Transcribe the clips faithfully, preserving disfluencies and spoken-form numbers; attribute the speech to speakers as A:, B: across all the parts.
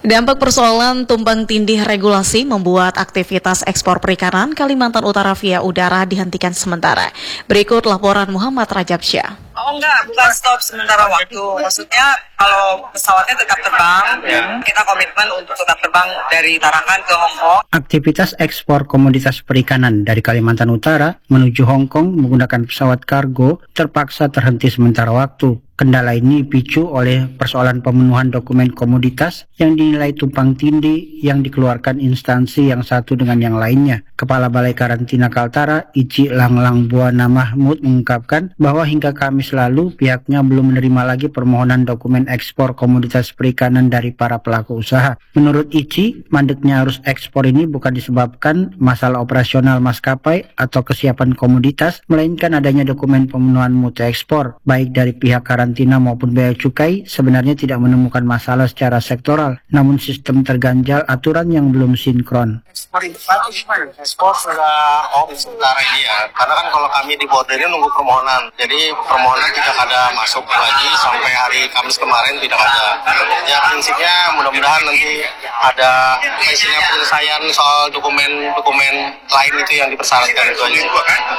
A: Dampak persoalan tumpang tindih regulasi membuat aktivitas ekspor perikanan Kalimantan Utara via udara dihentikan sementara. Berikut laporan Muhammad Rajab Syah.
B: Oh enggak, bukan stop sementara waktu. Maksudnya kalau pesawatnya tetap terbang, ya. Kita komitmen untuk tetap terbang dari Tarakan ke Hong Kong.
C: Aktivitas ekspor komoditas perikanan dari Kalimantan Utara menuju Hong Kong menggunakan pesawat kargo terpaksa terhenti sementara waktu. Kendala ini dipicu oleh persoalan pemenuhan dokumen komoditas yang dinilai tumpang tindih yang dikeluarkan instansi yang satu dengan yang lainnya. Kepala Balai Karantina Kaltara, Ici Langlang Buana Mahmud mengungkapkan bahwa hingga Kamis lalu pihaknya belum menerima lagi permohonan dokumen ekspor komoditas perikanan dari para pelaku usaha. Menurut Ici, mandeknya arus ekspor ini bukan disebabkan masalah operasional maskapai atau kesiapan komoditas, melainkan adanya dokumen pemenuhan mutu ekspor, baik dari pihak karantina maupun bea cukai sebenarnya tidak menemukan masalah secara sektoral, namun sistem terganjal aturan yang belum sinkron.
D: Ekspor sudah off sementara ini ya, karena kan kalau kami di border ini nunggu permohonan, jadi permohonan tidak ada masuk lagi sampai hari Kamis kemarin tidak ada. Ya prinsipnya mudah-mudahan nanti ada hasilnya penyelesaian soal dokumen-dokumen lain itu yang dipersyaratkan itu aja.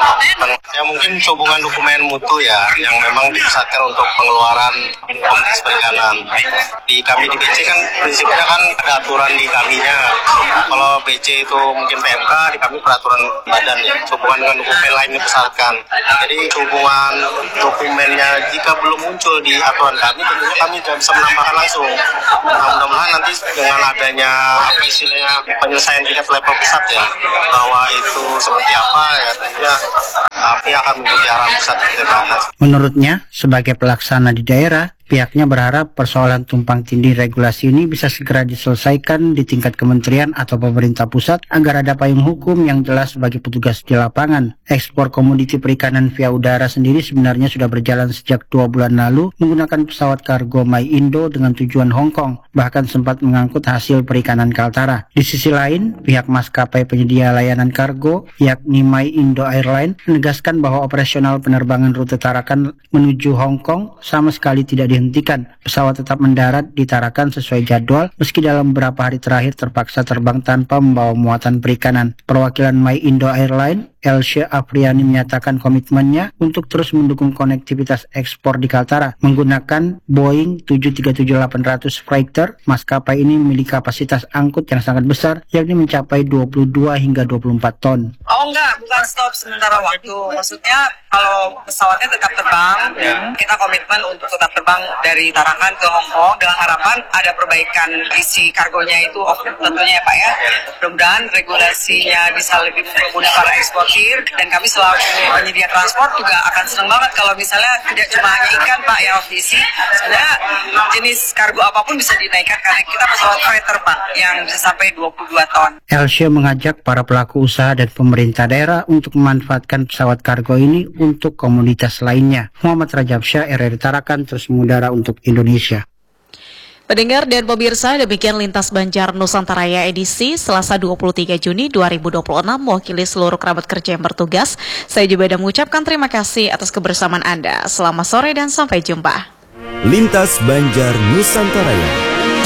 D: Ya mungkin hubungan dokumen mutu ya, yang memang dipersyaratkan untuk pengeluaran komoditas perikanan. Di kami di B C kan prinsipnya kan ada aturan di kaminya. Kalau B C itu mungkin P M K, di kami peraturan badan ya. Hubungan dengan dokumen lain dipersyaratkan. Jadi hubungan dokumennya jika belum muncul di aturan kami, tentunya kami tidak bisa menambahkan langsung. Nah, mudah-mudahan nanti dengan adanya apa istilahnya penyelesaian tingkat level pusat ya, bahwa itu seperti apa ya, tentunya kami akan mengikuti arahan pusat kita bahas.
C: Menurutnya, sebagai pelaksana di daerah, pihaknya berharap persoalan tumpang tindih regulasi ini bisa segera diselesaikan di tingkat kementerian atau pemerintah pusat agar ada payung hukum yang jelas bagi petugas di lapangan. Ekspor komoditi perikanan via udara sendiri sebenarnya sudah berjalan sejak dua bulan lalu menggunakan pesawat kargo My Indo dengan tujuan Hong Kong, bahkan sempat mengangkut hasil perikanan Kaltara. Di sisi lain, pihak maskapai penyedia layanan kargo, yakni My Indo Airline, menegaskan bahwa operasional penerbangan rute Tarakan menuju Hong Kong sama sekali tidak dihentikan. Hentikan. Pesawat tetap mendarat di Tarakan sesuai jadwal meski dalam beberapa hari terakhir terpaksa terbang tanpa membawa muatan perikanan. Perwakilan My Indo Airline, Elsha Afriani, menyatakan komitmennya untuk terus mendukung konektivitas ekspor di Kaltara menggunakan Boeing tujuh tiga tujuh delapan ratus Freighter. Maskapai ini memiliki kapasitas angkut yang sangat besar, yakni mencapai dua puluh dua hingga dua puluh empat ton.
B: Oh enggak, bukan stop sementara waktu. Maksudnya kalau pesawatnya tetap terbang, ya. Kita komitmen untuk tetap terbang dari Tarakan ke Hong Kong dengan harapan ada perbaikan isi kargonya itu, oh, tentunya ya Pak ya. Mudah-mudahan regulasinya bisa lebih mempermudah para eksportir, dan kami selaku penyedia transport juga akan senang banget kalau misalnya tidak cuma hanya ikan Pak yang off diisi, sebenarnya jenis kargo apapun bisa dinaikkan karena kita pesawat freighter Pak yang bisa sampai dua puluh dua ton.
C: Elsha mengajak para pelaku usaha dan pemerintah daerah untuk memanfaatkan pesawat kargo ini untuk komunitas lainnya. Muhammad Rajab Syah, R R I Tarakan, terus mengudara untuk Indonesia.
A: Pendengar dan pemirsa, demikian Lintas Banjar Nusantara edisi Selasa dua puluh tiga Juni dua ribu dua puluh enam. Mewakili seluruh kerabat kerja yang bertugas, saya juga ada mengucapkan terima kasih atas kebersamaan Anda. Selamat sore dan sampai jumpa.
E: Lintas Banjar Nusantara.